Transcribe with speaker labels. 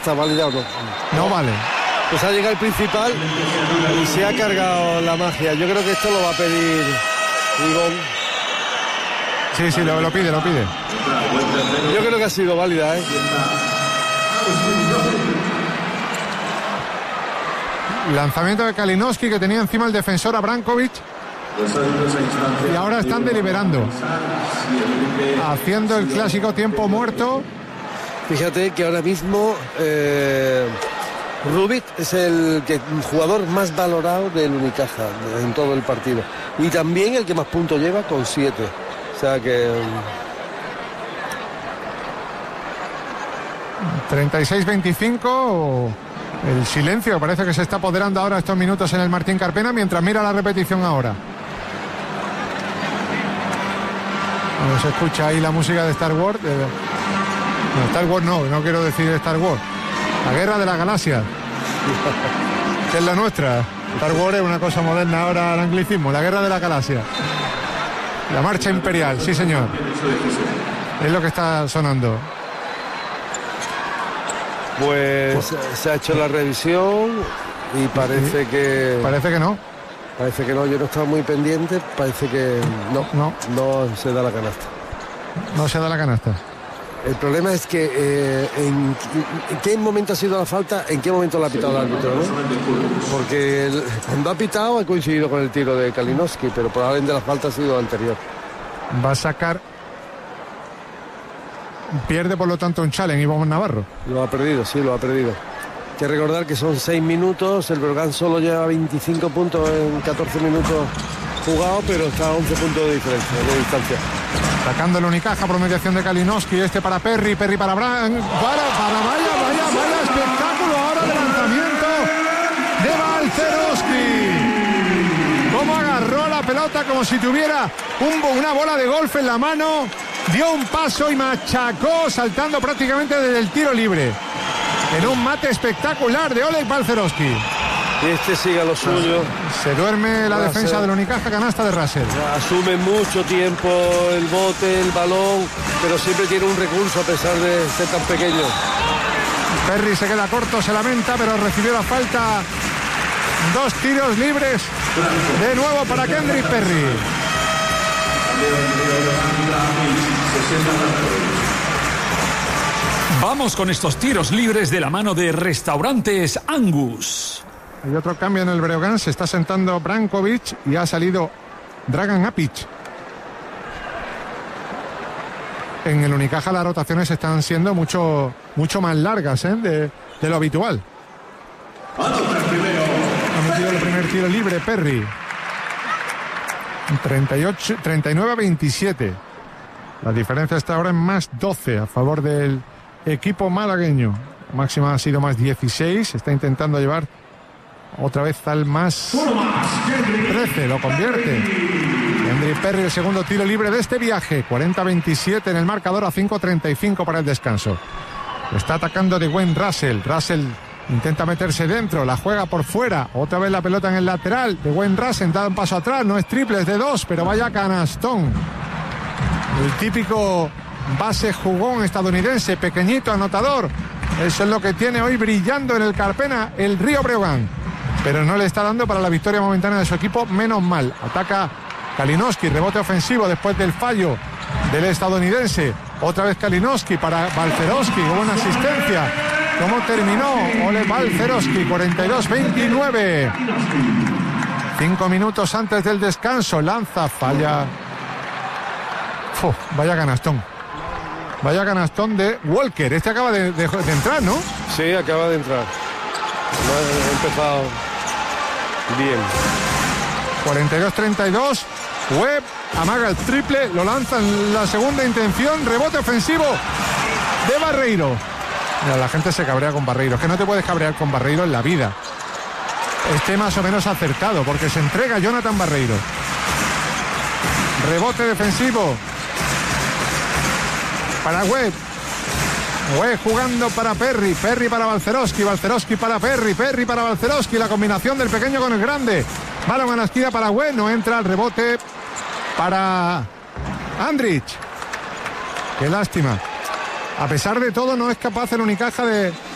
Speaker 1: ¿Está válida o no?
Speaker 2: No vale.
Speaker 1: Pues ha llegado el principal y se ha cargado la magia. Yo creo que esto lo va a pedir Ivón.
Speaker 2: Sí, lo pide.
Speaker 1: Yo creo que ha sido válida, ¿eh?
Speaker 2: Lanzamiento de Kalinowski, que tenía encima el defensor a Brankovic. Y ahora están deliberando, haciendo el clásico tiempo muerto.
Speaker 1: Fíjate que ahora mismo Rubik es el jugador más valorado del Unicaja en todo el partido. Y también el que más puntos lleva, con 7. O sea que...
Speaker 2: 36-25. El silencio parece que se está apoderando ahora estos minutos en el Martín Carpena, mientras mira la repetición ahora. Se escucha ahí la música de Star Wars. No, Star Wars no quiero decir Star Wars. La Guerra de las Galaxias, que es la nuestra. Star Wars es una cosa moderna ahora, el anglicismo. La Guerra de las Galaxias. La marcha imperial, sí señor. Es lo que está sonando.
Speaker 1: Pues se ha hecho la revisión y parece que...
Speaker 2: Parece que no.
Speaker 1: Parece que no, yo no estaba muy pendiente, parece que no se da la canasta.
Speaker 2: No se da la canasta.
Speaker 1: El problema es que en qué momento ha sido la falta, en qué momento la ha pitado el árbitro, ¿no? Porque cuando ha pitado ha coincidido con el tiro de Kalinowski, pero probablemente la falta ha sido anterior.
Speaker 2: Va a sacar... Pierde por lo tanto un challenge Iván Navarro.
Speaker 1: Lo ha perdido. Hay que recordar que son 6 minutos, el Breogán solo lleva 25 puntos en 14 minutos jugados, pero está a 11 puntos de diferencia, de distancia.
Speaker 2: Sacando el Unicaja por mediación de Kalinowski, para Perry para vaya espectáculo ahora de lanzamiento de Balcerowski. Cómo agarró la pelota como si tuviera una bola de golf en la mano. Dio un paso y machacó, saltando prácticamente desde el tiro libre. En un mate espectacular de Oleg Balcerowski.
Speaker 1: Y sigue a lo suyo.
Speaker 2: Se duerme la defensa del Unicaja, canasta de Russell.
Speaker 1: Asume mucho tiempo el bote, el balón, pero siempre tiene un recurso a pesar de ser tan pequeño.
Speaker 2: Perry se queda corto, se lamenta, pero recibió la falta. 2 tiros libres. De nuevo para Kendrick Perry.
Speaker 3: Vamos con estos tiros libres de la mano de Restaurantes Angus.
Speaker 2: Hay otro cambio en el Breogán. Se está sentando Brankovic y ha salido Dragan Apic. En el Unicaja las rotaciones están siendo mucho más largas de lo habitual. Ha metido el primer tiro libre Perry. 39-27. La diferencia está ahora en más 12 a favor del equipo malagueño. Máxima ha sido más 16. Está intentando llevar otra vez al más 13. Lo convierte. Henry Perry, el segundo tiro libre de este viaje. 40-27 en el marcador, a 5:35 para el descanso. Está atacando Dwayne Russell. Russell intenta meterse dentro, la juega por fuera. Otra vez la pelota en el lateral. Dwayne Russell da un paso atrás. No es triple, es de 2, pero vaya canastón. El típico base jugón estadounidense, pequeñito, anotador. Eso es lo que tiene hoy brillando en el Carpena el Río Breogán. Pero no le está dando para la victoria momentánea de su equipo, menos mal. Ataca Kalinowski, rebote ofensivo después del fallo del estadounidense. Otra vez Kalinowski para Balcerowski, buena asistencia. ¿Cómo terminó Oleg Balcerowski? 42-29. 5 minutos antes del descanso. Lanza, falla. Vaya canastón. Vaya canastón de Walker. Este acaba de entrar, ¿no?
Speaker 1: Sí, acaba de entrar. Ha empezado bien.
Speaker 2: 42-32. Webb amaga el triple. Lo lanza en la segunda intención. Rebote ofensivo de Barreiro. Mira, la gente se cabrea con Barreiro. Es que no te puedes cabrear con Barreiro en la vida. Esté más o menos acertado, porque se entrega Jonathan Barreiro. Rebote defensivo para Webb. Webb jugando para Perry. Perry para Balcerowski. Balcerowski para Perry. Perry para Balcerowski. La combinación del pequeño con el grande. Balón a la esquina para Webb. No entra el rebote para Andrich. Qué lástima. A pesar de todo, no es capaz el Unicaja de